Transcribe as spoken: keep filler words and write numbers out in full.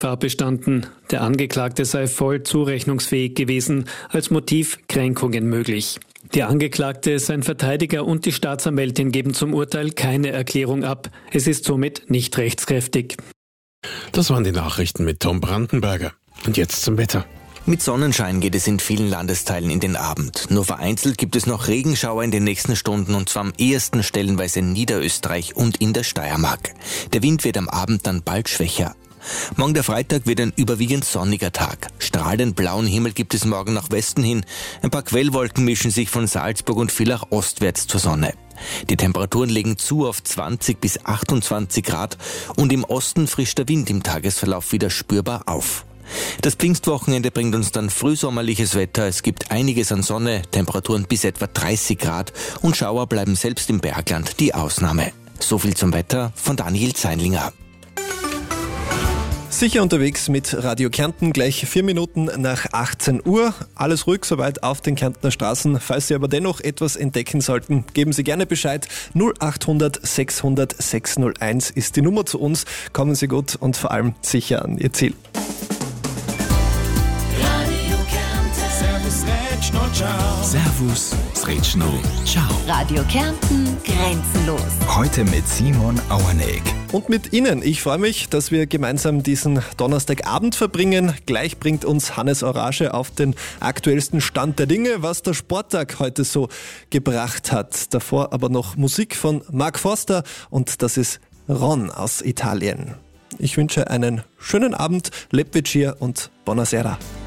bestanden. Der Angeklagte sei voll zurechnungsfähig gewesen, als Motiv Kränkungen möglich. Die Angeklagte, sein Verteidiger und die Staatsanwältin geben zum Urteil keine Erklärung ab. Es ist somit nicht rechtskräftig. Das waren die Nachrichten mit Tom Brandenberger. Und jetzt zum Wetter. Mit Sonnenschein geht es in vielen Landesteilen in den Abend. Nur vereinzelt gibt es noch Regenschauer in den nächsten Stunden und zwar am ehesten stellenweise in Niederösterreich und in der Steiermark. Der Wind wird am Abend dann bald schwächer. Morgen der Freitag wird ein überwiegend sonniger Tag. Strahlend blauen Himmel gibt es morgen nach Westen hin. Ein paar Quellwolken mischen sich von Salzburg und Villach ostwärts zur Sonne. Die Temperaturen legen zu auf zwanzig bis achtundzwanzig Grad und im Osten frischt der Wind im Tagesverlauf wieder spürbar auf. Das Pfingstwochenende bringt uns dann frühsommerliches Wetter. Es gibt einiges an Sonne, Temperaturen bis etwa dreißig Grad und Schauer bleiben selbst im Bergland die Ausnahme. So viel zum Wetter von Daniel Zeinlinger. Sicher unterwegs mit Radio Kärnten, gleich vier Minuten nach achtzehn Uhr. Alles ruhig soweit auf den Kärntner Straßen. Falls Sie aber dennoch etwas entdecken sollten, geben Sie gerne Bescheid. null achthundert sechshundert sechshunderteins ist die Nummer zu uns. Kommen Sie gut und vor allem sicher an Ihr Ziel. Servus, Sretschno, ciao. Radio Kärnten, grenzenlos. Heute mit Simon Auerneck. Und mit Ihnen. Ich freue mich, dass wir gemeinsam diesen Donnerstagabend verbringen. Gleich bringt uns Hannes Orage auf den aktuellsten Stand der Dinge, was der Sporttag heute so gebracht hat. Davor aber noch Musik von Mark Foster und das ist Ron aus Italien. Ich wünsche einen schönen Abend, Lepvecchia und Buonasera.